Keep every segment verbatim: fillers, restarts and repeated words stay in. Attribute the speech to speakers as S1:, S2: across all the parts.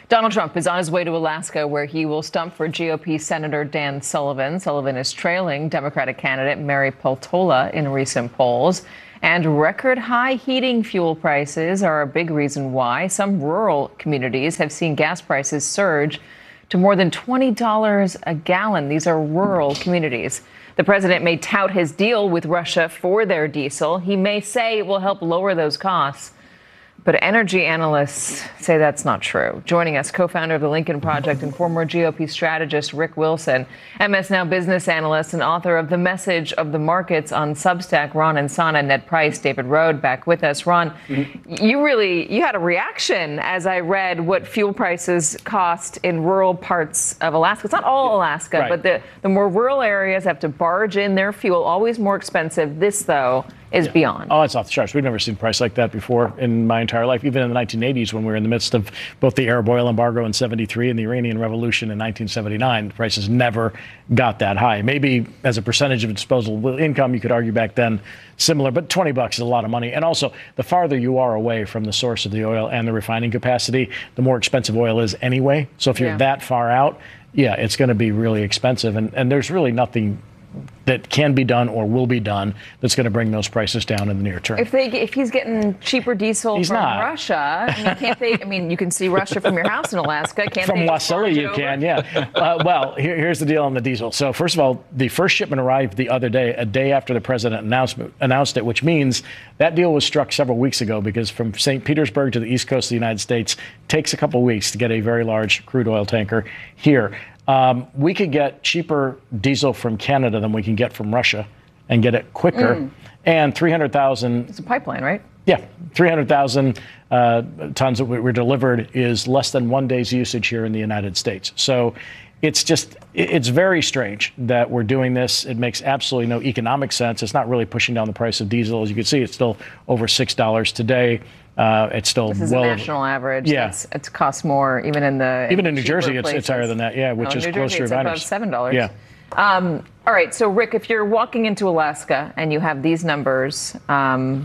S1: Donald Trump is on his way to Alaska, where he will stump for G O P Senator Dan Sullivan. Sullivan is trailing Democratic candidate Mary Peltola in recent polls. And record high heating fuel prices are a big reason why some rural communities have seen gas prices surge to more than twenty dollars a gallon. These are rural communities. The president may tout his deal with Russia for their diesel. He may say it will help lower those costs. But energy analysts say that's not true. Joining us, co-founder of the Lincoln Project and former G O P strategist Rick Wilson, M S Now business analyst and author of The Message of the Markets on Substack, Ron Insana, Ned Price, David Rode, back with us. Ron, mm-hmm. you really, you had a reaction as I read what fuel prices cost in rural parts of Alaska. It's not all Alaska, right. but the, the more rural areas have to barge in their fuel, always more expensive. This, though, is yeah. beyond.
S2: Oh, it's off the charts. We've never seen a price like that before in my entire life, even in the nineteen eighties when we were in the midst of both the Arab oil embargo in seventy-three and the Iranian Revolution in nineteen seventy-nine. The prices never got that high. Maybe as a percentage of disposable income, you could argue back then similar, but twenty bucks is a lot of money. And also, the farther you are away from the source of the oil and the refining capacity, the more expensive oil is anyway. So if you're yeah. that far out, yeah, it's going to be really expensive. And, and there's really nothing that can be done or will be done that's going to bring those prices down in the near term.
S1: If they, if he's getting cheaper diesel
S2: he's
S1: from
S2: not.
S1: Russia, I mean, can't they? I mean, you can see Russia from your house in Alaska. Can't
S2: from
S1: they?
S2: From Wasilla, you over? can, yeah. uh, well, here, here's the deal on the diesel. So first of all, the first shipment arrived the other day, a day after the president announced announced it, which means that deal was struck several weeks ago because from Saint Petersburg to the east coast of the United States takes a couple of weeks to get a very large crude oil tanker here. Um, we could get cheaper diesel from Canada than we can get from Russia and get it quicker. Mm. And three hundred thousand...
S1: It's a pipeline, right?
S2: Yeah. three hundred thousand uh, tons that were delivered is less than one day's usage here in the United States. So it's just, it's very strange that we're doing this. It makes absolutely no economic sense. It's not really pushing down the price of diesel. As you can see, it's still over six dollars today. Uh, it's still
S1: this is
S2: well
S1: a national average.
S2: Yeah,
S1: it's, it's costs more even in the
S2: even in,
S1: in
S2: New Jersey. It's, it's higher than that. Yeah, which
S1: no,
S2: is
S1: New
S2: closer
S1: Jersey,
S2: to
S1: it's above seven dollars.
S2: Yeah.
S1: Um, all right. So Rick, if you're walking into Alaska and you have these numbers um,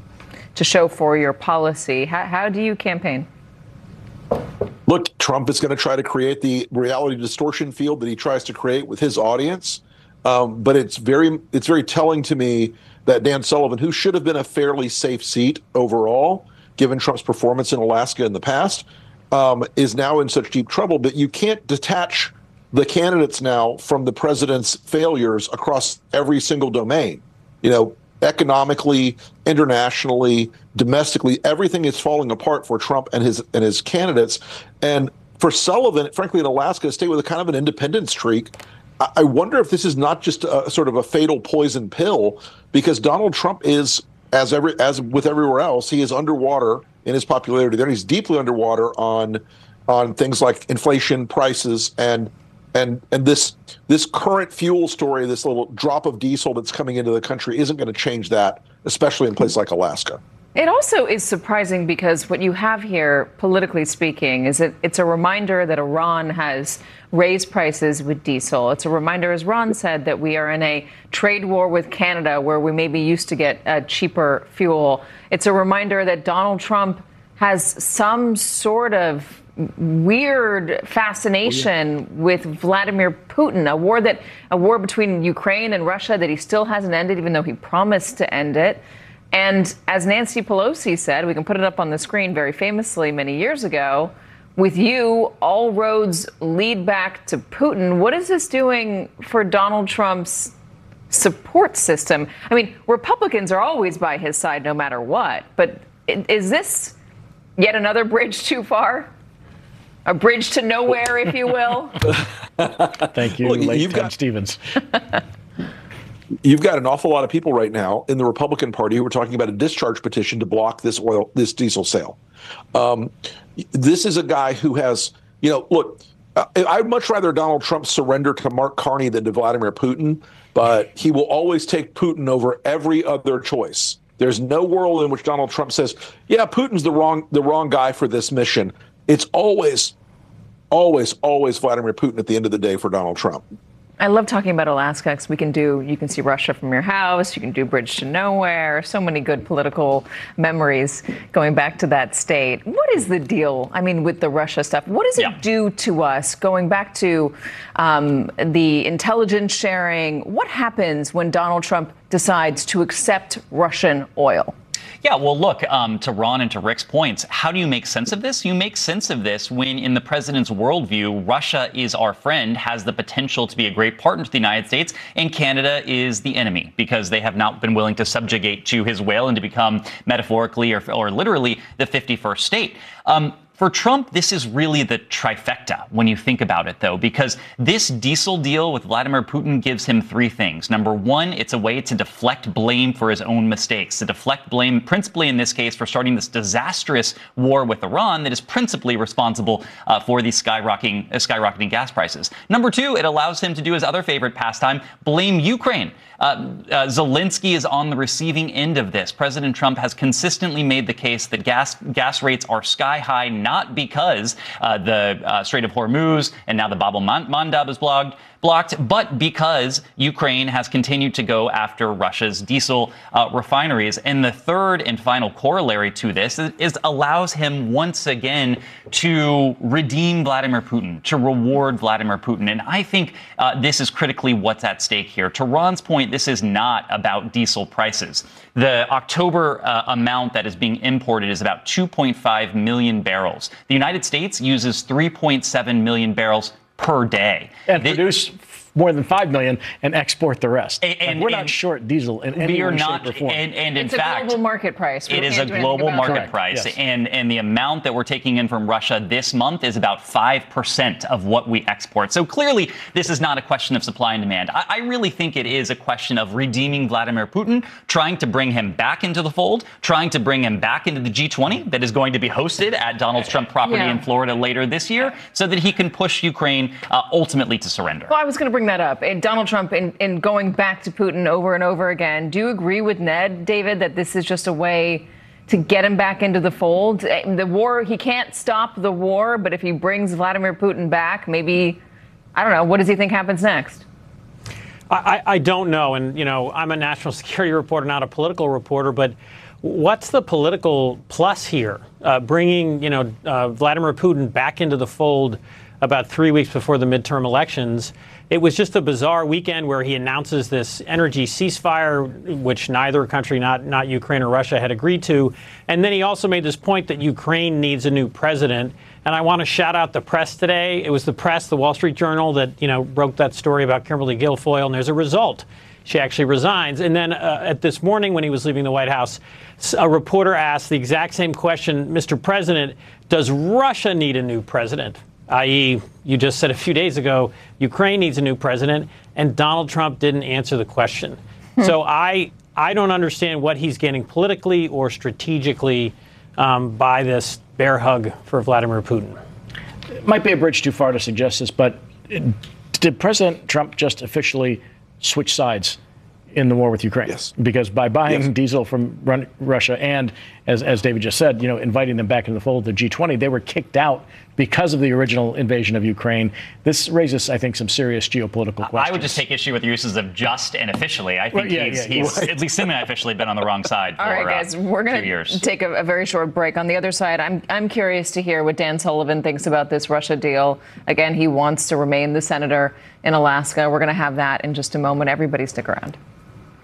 S1: to show for your policy, how, how do you campaign?
S3: Look, Trump is going to try to create the reality distortion field that he tries to create with his audience. Um, but it's very it's very telling to me that Dan Sullivan, who should have been a fairly safe seat overall, given Trump's performance in Alaska in the past, um, is now in such deep trouble. But you can't detach the candidates now from the president's failures across every single domain. You know, economically, internationally, domestically, everything is falling apart for Trump and his and his candidates. And for Sullivan, frankly, in Alaska, a state with a kind of an independent streak, I wonder if this is not just a sort of a fatal poison pill, because Donald Trump is, as every as with everywhere else, he is underwater in his popularity there. He's deeply underwater on on things like inflation, prices, and and and this this current fuel story, this little drop of diesel that's coming into the country isn't going to change that, especially in places like Alaska.
S1: It also is surprising because what you have here, politically speaking, is that it's a reminder that Iran has raised prices with diesel. It's a reminder, as Ron said, that we are in a trade war with Canada where we maybe used to get uh, cheaper fuel. It's a reminder that Donald Trump has some sort of weird fascination oh, yeah. with Vladimir Putin, a war that a war between Ukraine and Russia that he still hasn't ended, even though he promised to end it. And as Nancy Pelosi said, we can put it up on the screen very famously many years ago, with you, all roads lead back to Putin. What is this doing for Donald Trump's support system? I mean, Republicans are always by his side no matter what. But is this yet another bridge too far? A bridge to nowhere, if you will?
S2: Thank you,
S3: Look,
S2: late
S3: you've
S2: Ted
S3: got-
S2: Stevens.
S3: You've got an awful lot of people right now in the Republican Party who are talking about a discharge petition to block this oil, this diesel sale. Um, this is a guy who has, you know, look, uh, I'd much rather Donald Trump surrender to Mark Carney than to Vladimir Putin, but he will always take Putin over every other choice. There's no world in which Donald Trump says, yeah, Putin's the wrong the wrong guy for this mission. It's always, always, always Vladimir Putin at the end of the day for Donald Trump.
S1: I love talking about Alaska because we can do, you can see Russia from your house, you can do Bridge to Nowhere, so many good political memories going back to that state. What is the deal, I mean, with the Russia stuff? What does it yeah. do to us, going back to um, the intelligence sharing? What happens when Donald Trump decides to accept Russian oil?
S4: Yeah, well, look, um, to Ron and to Rick's points, how do you make sense of this? You make sense of this when, in the president's worldview, Russia is our friend, has the potential to be a great partner to the United States, and Canada is the enemy because they have not been willing to subjugate to his will and to become metaphorically or, or literally the fifty-first state. Um, For Trump, this is really the trifecta when you think about it, though, because this diesel deal with Vladimir Putin gives him three things. Number one, it's a way to deflect blame for his own mistakes, to deflect blame principally in this case for starting this disastrous war with Iran that is principally responsible uh, for these skyrocketing, uh, skyrocketing gas prices. Number two, it allows him to do his other favorite pastime, blame Ukraine. Uh, uh, Zelensky is on the receiving end of this. President Trump has consistently made the case that gas gas rates are sky high, not because uh, the uh, Strait of Hormuz and now the Bab el-Mandab is blocked, blocked, but because Ukraine has continued to go after Russia's diesel uh, refineries. And the third and final corollary to this is, is allows him once again to redeem Vladimir Putin, to reward Vladimir Putin. And I think uh, this is critically what's at stake here. To Ron's point, this is not about diesel prices. The October uh, amount that is being imported is about two point five million barrels. The United States uses three point seven million barrels per day.
S2: And
S4: they,
S2: produce more than five million and export the rest.
S4: And, and
S2: like we're
S4: and
S2: not short diesel in any
S4: we are
S2: way,
S4: not,
S2: shape, or form.
S4: And, and in
S1: it's
S4: fact,
S1: a global market price. We
S4: it is a
S1: do
S4: global market
S2: Correct.
S4: price.
S2: Yes.
S4: And, and the amount that we're taking in from Russia this month is about five percent of what we export. So clearly, this is not a question of supply and demand. I, I really think it is a question of redeeming Vladimir Putin, trying to bring him back into the fold, trying to bring him back into the G twenty that is going to be hosted at Donald Trump property
S1: yeah.
S4: in Florida later this year, so that he can push Ukraine uh, ultimately to surrender.
S1: Well, I was going to bring that up. And Donald Trump, in, in going back to Putin over and over again, do you agree with Ned, David, that this is just a way to get him back into the fold? The war, he can't stop the war, but if he brings Vladimir Putin back, maybe, I don't know, what does he think happens next?
S5: I, I don't know. And, you know, I'm a national security reporter, not a political reporter, but what's the political plus here? Uh, bringing, you know, uh, Vladimir Putin back into the fold about three weeks before the midterm elections. It was just a bizarre weekend where he announces this energy ceasefire, which neither country, not, not Ukraine or Russia, had agreed to. And then he also made this point that Ukraine needs a new president. And I want to shout out the press today. It was the press, the Wall Street Journal, that, you know, broke that story about Kimberly Guilfoyle, and there's a result. She actually resigns. And then uh, at this morning when he was leaving the White House, a reporter asked the exact same question, Mister President, does Russia need a new president? that is, you just said a few days ago, Ukraine needs a new president, and Donald Trump didn't answer the question. Hmm. So I I don't understand what he's getting politically or strategically um, by this bear hug for Vladimir Putin.
S2: It might be a bridge too far to suggest this, but did President Trump just officially switch sides in the war with Ukraine?
S3: Yes.
S2: Because by buying
S3: yes.
S2: diesel from Run- Russia and, as, as David just said, you know, inviting them back into the fold of the G twenty, they were kicked out because of the original invasion of Ukraine. This raises, I think, some serious geopolitical questions.
S4: I would just take issue with the uses of just and officially. I think
S2: well, yeah,
S4: he's,
S2: yeah,
S4: he's
S3: right.
S4: at least semi-officially been on the wrong side for
S1: All right, guys,
S4: uh,
S1: we're going
S4: to
S1: take a, a very short break. On the other side, I'm I'm curious to hear what Dan Sullivan thinks about this Russia deal. Again, he wants to remain the senator in Alaska. We're going to have that in just a moment. Everybody stick around.